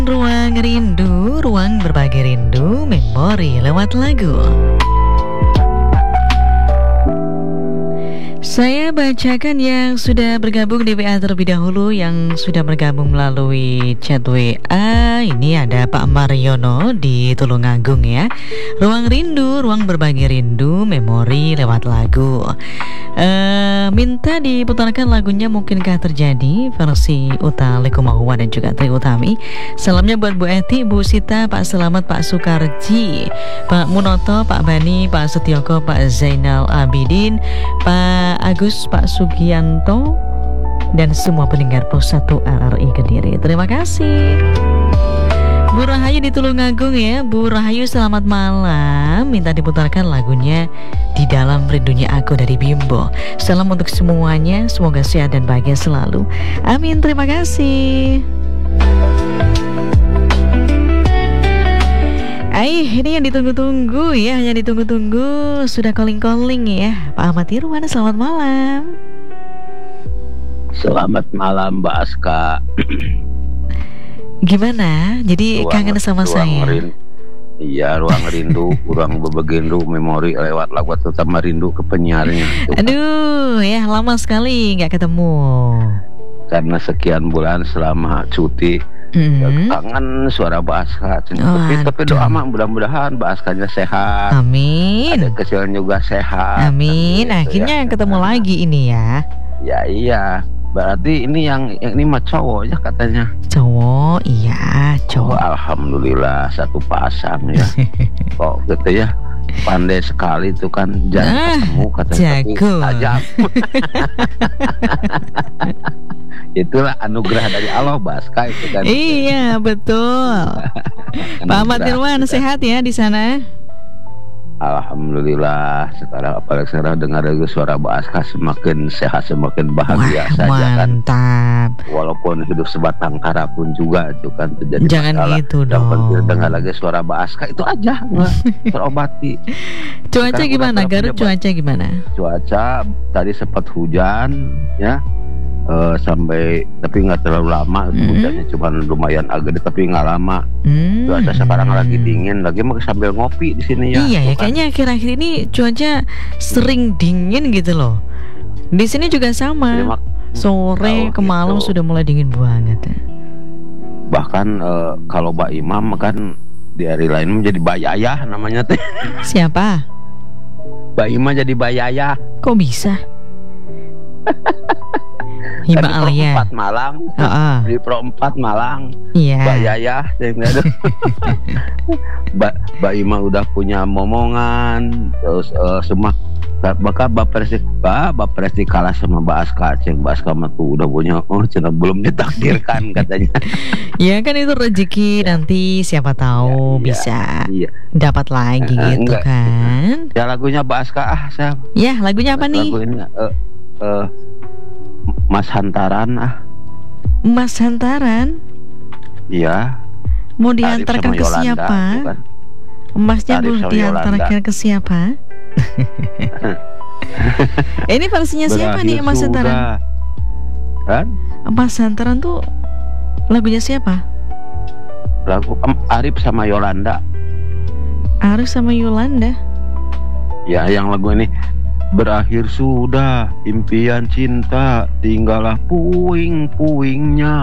Ruang Rindu, ruang berbagi rindu, memori lewat lagu. Saya bacakan yang sudah bergabung di WA terlebih dahulu, yang sudah bergabung melalui chat WA. Ini ada Pak Mariono di Tulungagung ya. Ruang rindu, ruang berbagi rindu, memori lewat lagu. Minta diputarkan lagunya Mungkinkah Terjadi, versi Uta Likumahuwa dan juga Tri Utami. Salamnya buat Bu Eti, Bu Sita, Pak Selamat, Pak Sukarji, Pak Munoto, Pak Bani, Pak Setioko, Pak Zainal Abidin, Pak Agus, Pak Sugianto, dan semua pendengar Pos 1 RRI Kediri. Terima kasih. Bu Rahayu di Tulungagung ya. Bu Rahayu, selamat malam. Minta diputarkan lagunya Di Dalam Rindunya Aku dari Bimbo. Salam untuk semuanya, semoga sehat dan bahagia selalu. Amin, terima kasih. Ini yang ditunggu-tunggu ya, yang ditunggu-tunggu sudah calling-calling ya. Pak Ahmad Irwan, selamat malam. Selamat malam Mbak Aska. Gimana? Jadi kangen sama saya? Iya, ruang rindu, ruang berbagi rindu, memori lewat lagu, terutama rindu ke penyiarnya. Aduh, ya lama sekali nggak ketemu. Karena sekian bulan selama cuti, kangen suara Mbak Aska. Tapi doa mah mudah-mudahan Mbak Askanya sehat. Amin. Ada kecil juga sehat. Amin. Gitu, akhirnya ya, ketemu lagi ini ya. Ya iya. Berarti ini yang ini mah cowok ya katanya. Cowok, iya cowok. Oh, alhamdulillah satu pasang ya. Kok gitu ya, pandai sekali itu kan, jangan ketemu katanya. Jago. Tajam. Itulah anugerah dari Allah, Baska itu kan. Iya betul. Pak Ahmad Irwan sehat ya di sana? Alhamdulillah, sekarang apalagi sekarang dengar suara Baska semakin sehat, semakin bahagia. Wah, saja kan. Mantap. Walaupun hidup sebatang kara pun juga itu kan terjadi jangan masalah. Gitu yang dong. penting dengar lagi suara Baska itu aja, nggak terobati. Cuaca sekarang gimana? Garut cuaca gimana? Cuaca tadi sempat hujan ya. Sampai tapi nggak terlalu lama, hujannya cuma lumayan agak tapi nggak lama. Cuaca sekarang lagi dingin, lagi mau sambil ngopi di sini ya. Iya ya, kayaknya akhir-akhir ini cuaca sering dingin gitu loh. Di sini juga sama. Sore ke malam sudah mulai dingin banget. Bahkan kalau Mbak Imam kan di hari lain menjadi Bayayah namanya teh. Siapa? Mbak Imam jadi Bayayah. Kok bisa? Hima Alia Pro 4 Malang. Di Pro 4 Malang. Iya. Mbak Yayah Mbak Ima udah punya momongan. Terus semua bakal Bapak kalah sama Mbak Aska. Mbak Aska mah tuh udah punya, belum ditakdirkan katanya. Ya kan itu rezeki, nanti siapa tahu bisa dapat lagi gitu kan. Ya lagunya Mbak Aska Ya lagunya apa nih? Lagu ini Mas Hantaran Mas Hantaran? Iya. Mau diantarkan ke siapa? Emasnya mau diantarkan ke siapa? Ini versinya siapa nih Mas Hantaran? Kan? Mas Hantaran tuh lagunya siapa? Lagu Arif sama Yolanda. Arif sama Yolanda? Ya, yang lagu ini berakhir sudah impian cinta, tinggallah puing-puingnya.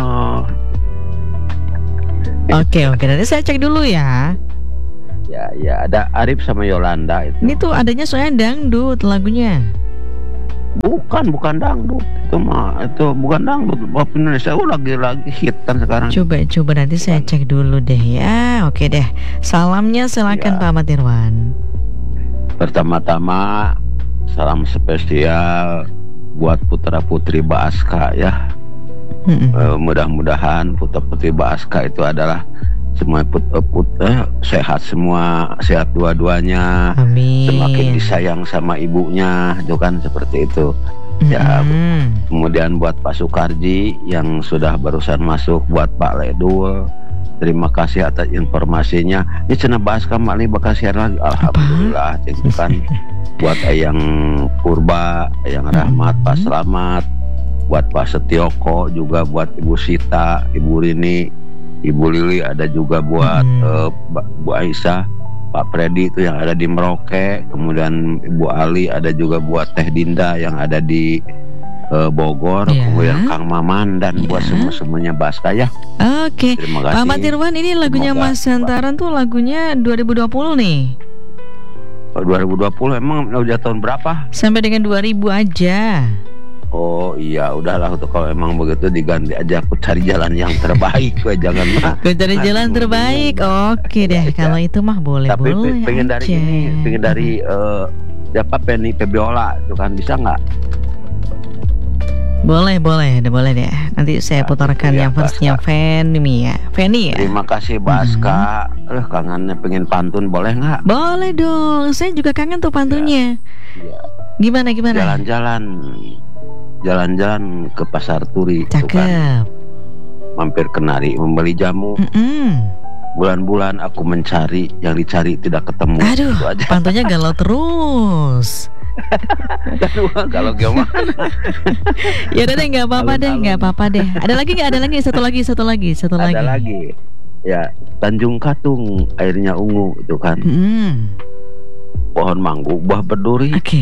Oke, nanti saya cek dulu ya. Ya ada Arif sama Yolanda itu. Ini tuh adanya soalnya dangdut lagunya. Bukan dangdut. Itu bukan dangdut. Pop Indonesia lagi hit kan sekarang. Coba nanti saya cek dulu deh ya. Oke deh. Salamnya silakan Pak Ahmad Irwan. Pertama-tama salam spesial buat putra-putri Mbak Aska ya. Mudah-mudahan putra-putri Mbak Aska itu adalah semua sehat semua, sehat dua-duanya. Amin. Semakin disayang sama ibunya, itu kan seperti itu. Ya, kemudian buat Pak Sukarji yang sudah barusan masuk, buat Pak Ledul, terima kasih atas informasinya. Ini cenah bahas kembali bekasian lagi. Alhamdulillah, itu kan. Buat Ayang Purba, Ayang Rahmat, Pak Selamat, buat Pak Setioko, juga buat Ibu Sita, Ibu Rini, Ibu Lili, ada juga buat Bu Aisyah, Pak Freddy itu yang ada di Merauke, kemudian Ibu Ali, ada juga buat Teh Dinda yang ada di Bogor, kemudian Kang Maman, dan buat semuanya Baska ya. Oke. Terima kasih. Pak Ahmad Irwan, ini lagunya Mas Hantaran tuh lagunya 2020 nih. 2020 emang udah tahun berapa? Sampai dengan 2000 aja. Oh iya, udahlah tuh kalau emang begitu diganti aja, aku cari jalan yang terbaik, jangan mah. Aku cari jalan terbaik. Oke deh, kalau itu mah boleh. Tapi pengen dari ini, pengen dari siapa Penny Febiola itu kan, bisa nggak? Boleh deh. Nanti saya putarkan yang versinya Fanny ya. Terima kasih Baska. Kangennya pengen pantun, boleh nggak? Boleh dong. Saya juga kangen tuh pantunnya. Ya. Gimana? Jalan-jalan ke Pasar Turi. Cakep. Kan, mampir ke Nari membeli jamu. Bulan-bulan aku mencari, yang dicari tidak ketemu. Aduh, pantunnya galau terus. Kalau gimana? Ya udah deh, nggak apa-apa deh. Ada lagi nggak? Satu lagi. Ada lagi. Ya, Tanjung Katung airnya ungu itu kan. Pohon manggu buah berduri. Oke.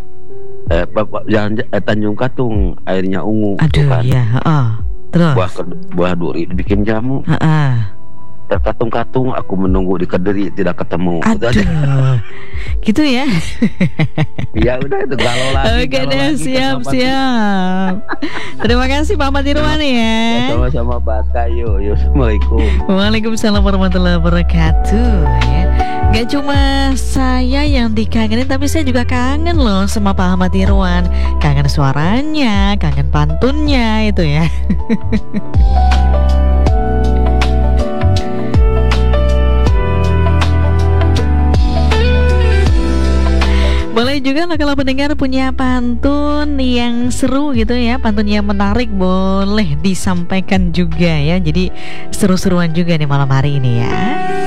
Tanjung Katung airnya ungu. Aduh, kan. Ya. Terus. Buah duri dibikin jamu. Terkatung-katung aku menunggu di Kediri tidak ketemu. Aduh, gitu ya. Ya udah, itu galau lagi. Oke deh, siap. Terima kasih Pak Ahmad Irwan ya. Sama-sama Baska. Yuk, Assalamualaikum. Waalaikumsalam warahmatullahi wabarakatuh ya. Gak cuma saya yang dikangenin, tapi saya juga kangen loh sama Pak Ahmad Irwan. Kangen suaranya, kangen pantunnya itu ya. Boleh juga loh kalau pendengar punya pantun yang seru gitu ya, pantun yang menarik, boleh disampaikan juga ya. Jadi seru-seruan juga nih malam hari ini ya.